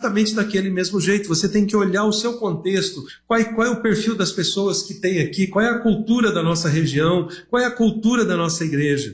exatamente daquele mesmo jeito. Você tem que olhar o seu contexto, qual é o perfil das pessoas que tem aqui, qual é a cultura da nossa região, qual é a cultura da nossa igreja.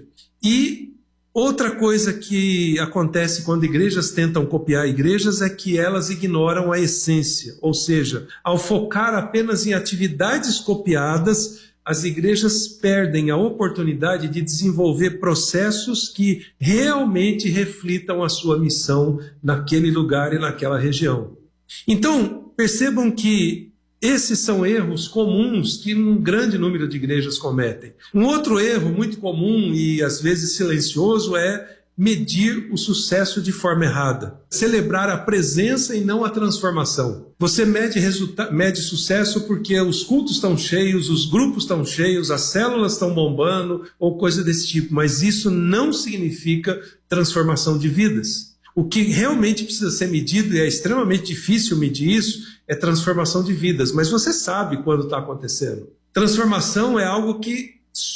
E outra coisa que acontece quando igrejas tentam copiar igrejas é que elas ignoram a essência, ou seja, ao focar apenas em atividades copiadas, as igrejas perdem a oportunidade de desenvolver processos que realmente reflitam a sua missão naquele lugar e naquela região. Então, percebam que esses são erros comuns que um grande número de igrejas cometem. Um outro erro muito comum e às vezes silencioso é medir o sucesso de forma errada. Celebrar a presença e não a transformação. Você mede sucesso porque os cultos estão cheios, os grupos estão cheios, as células estão bombando ou coisa desse tipo, mas isso não significa transformação de vidas. O que realmente precisa ser medido, e é extremamente difícil medir isso, é transformação de vidas. Mas você sabe quando está acontecendo. Transformação é algo que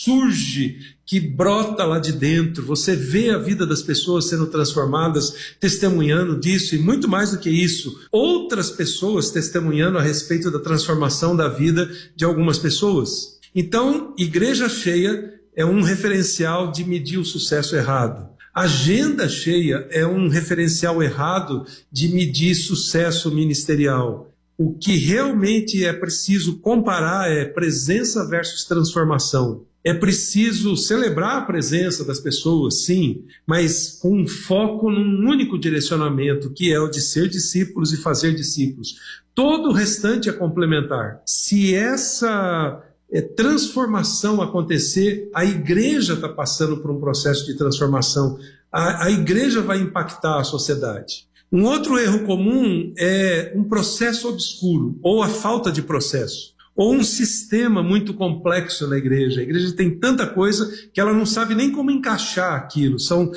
surge, que brota lá de dentro. Você vê a vida das pessoas sendo transformadas, testemunhando disso, e muito mais do que isso, outras pessoas testemunhando a respeito da transformação da vida de algumas pessoas. Então, igreja cheia é um referencial de medir o sucesso errado. Agenda cheia é um referencial errado de medir sucesso ministerial. O que realmente é preciso comparar é presença versus transformação. É preciso celebrar a presença das pessoas, sim, mas com um foco num único direcionamento, que é o de ser discípulos e fazer discípulos. Todo o restante é complementar. Se essa transformação acontecer, a igreja está passando por um processo de transformação. A igreja vai impactar a sociedade. Um outro erro comum é um processo obscuro, ou a falta de processo, ou um sistema muito complexo na igreja. A igreja tem tanta coisa que ela não sabe nem como encaixar aquilo, são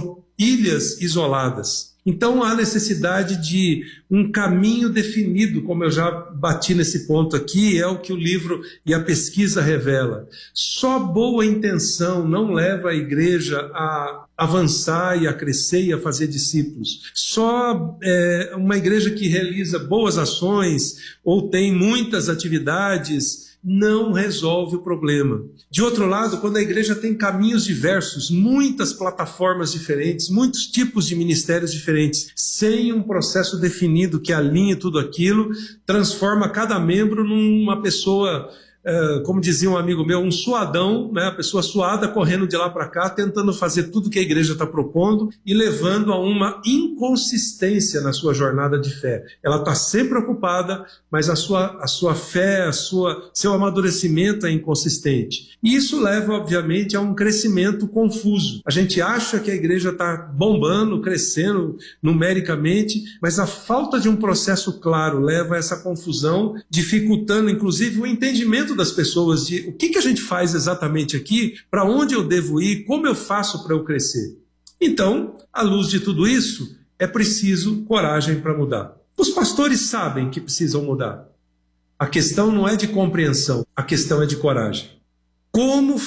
ilhas isoladas. Então há necessidade de um caminho definido, como eu já bati nesse ponto aqui, é o que o livro e a pesquisa revela. Só boa intenção não leva a igreja a avançar e a crescer e a fazer discípulos. Só uma igreja que realiza boas ações ou tem muitas atividades não resolve o problema. De outro lado, quando a igreja tem caminhos diversos, muitas plataformas diferentes, muitos tipos de ministérios diferentes, sem um processo definido que alinhe tudo aquilo, transforma cada membro numa pessoa, como dizia um amigo meu, um suadão, né? A pessoa suada correndo de lá para cá, tentando fazer tudo que a igreja está propondo e levando a uma inconsistência na sua jornada de fé. Ela está sempre ocupada, mas a sua fé, seu amadurecimento é inconsistente. E isso leva, obviamente, a um crescimento confuso. A gente acha que a igreja está bombando, crescendo numericamente, mas a falta de um processo claro leva a essa confusão, dificultando, inclusive, o entendimento das pessoas de o que a gente faz exatamente aqui, para onde eu devo ir, como eu faço para eu crescer. Então, à luz de tudo isso, é preciso coragem para mudar. Os pastores sabem que precisam mudar. A questão não é de compreensão, a questão é de coragem. Como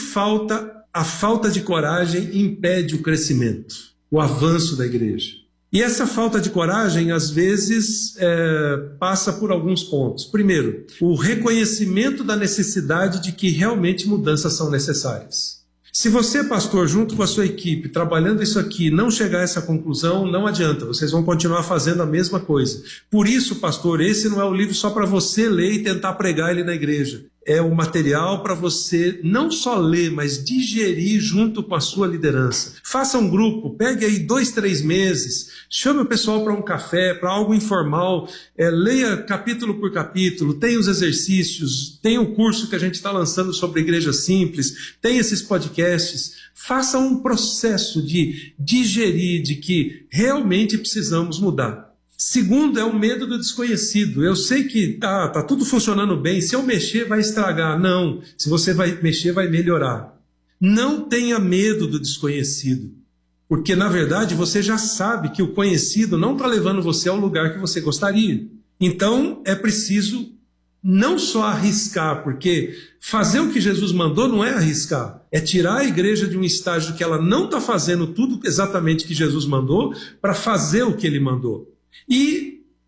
a falta de coragem impede o crescimento, o avanço da igreja. E essa falta de coragem, às vezes, passa por alguns pontos. Primeiro, o reconhecimento da necessidade de que realmente mudanças são necessárias. Se você, pastor, junto com a sua equipe, trabalhando isso aqui, não chegar a essa conclusão, não adianta, vocês vão continuar fazendo a mesma coisa. Por isso, pastor, esse não é o livro só para você ler e tentar pregar ele na igreja. É o material para você não só ler, mas digerir junto com a sua liderança. Faça um grupo, pegue aí 2, 3 meses, chame o pessoal para um café, para algo informal, leia capítulo por capítulo, tem os exercícios, tem o curso que a gente está lançando sobre igreja simples, tem esses podcasts. Faça um processo de digerir, de que realmente precisamos mudar. Segundo, é o medo do desconhecido. Eu sei que tá tudo funcionando bem, se eu mexer vai estragar. Não, se você vai mexer vai melhorar. Não tenha medo do desconhecido, porque na verdade você já sabe que o conhecido não está levando você ao lugar que você gostaria. Então é preciso não só arriscar, porque fazer o que Jesus mandou não é arriscar, é tirar a igreja de um estágio que ela não está fazendo tudo exatamente que Jesus mandou para fazer o que ele mandou. E